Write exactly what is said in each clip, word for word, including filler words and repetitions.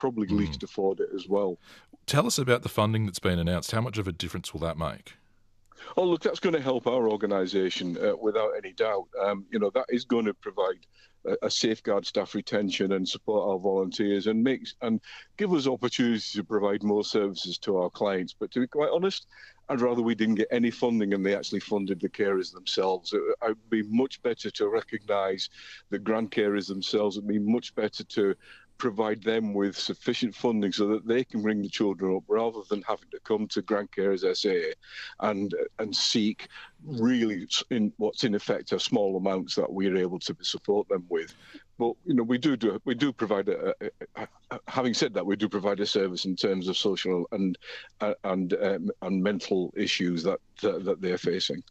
probably Mm. least afford it as well. Tell us about the funding that's been announced. How much of a difference will that make? Oh, look, that's going to help our organisation uh, without any doubt. Um, you know, that is going to provide a, a safeguard staff retention and support our volunteers and makes and give us opportunities to provide more services to our clients. But to be quite honest, I'd rather we didn't get any funding and they actually funded the carers themselves. It would be much better to recognise the grant carers themselves. It would be much better to provide them with sufficient funding so that they can bring the children up rather than having to come to Grant Carers S A and and seek really in what's in effect are small amounts that we're able to support them with. But you know we do, do we do provide a, a, a, a, having said that, we do provide a service in terms of social and uh, and um, and mental issues that uh, that they're facing.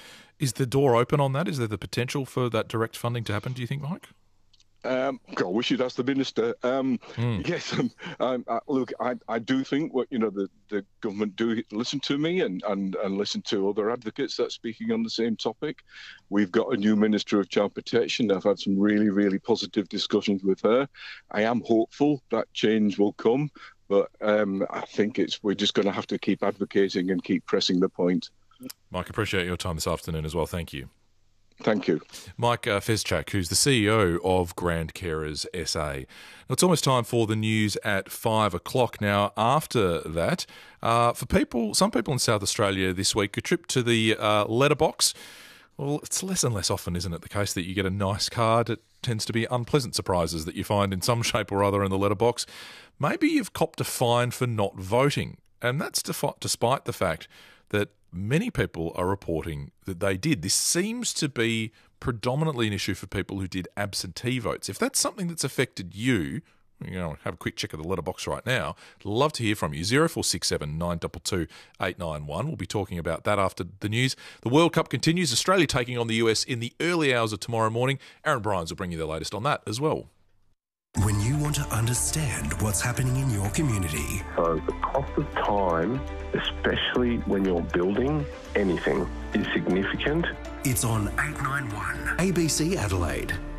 Is the door open on that? Is there the potential for that direct funding to happen, do you think, Mike? Um, God, I wish you'd ask the minister. Um, mm. Yes, um, um, uh, look, I, I do think what you know the, the government do listen to me and, and, and listen to other advocates that are speaking on the same topic. We've got a new Minister of Child Protection. I've had some really, really positive discussions with her. I am hopeful that change will come, but um, I think it's we're just going to have to keep advocating and keep pressing the point. Mike, appreciate your time this afternoon as well. Thank you. Thank you. Mike uh, Fezchak, who's the C E O of Grant Carers S A. Now, it's almost time for the news at five o'clock. Now, after that, uh, for people, some people in South Australia this week, a trip to the uh, letterbox. Well, it's less and less often, isn't it, the case that you get a nice card? It tends to be unpleasant surprises that you find in some shape or other in the letterbox. Maybe you've copped a fine for not voting, and that's defi- despite the fact that many people are reporting that they did. This seems to be predominantly an issue for people who did absentee votes. If that's something that's affected you, you know, have a quick check of the letterbox right now. I'd love to hear from you. zero four six seven, nine two two, eight nine one. We'll be talking about that after the news. The World Cup continues. Australia taking on the U S in the early hours of tomorrow morning. Aaron Bryans will bring you the latest on that as well. When you want to understand what's happening in your community. So the cost of time, especially when you're building anything, is significant. It's on eight nine one A B C Adelaide.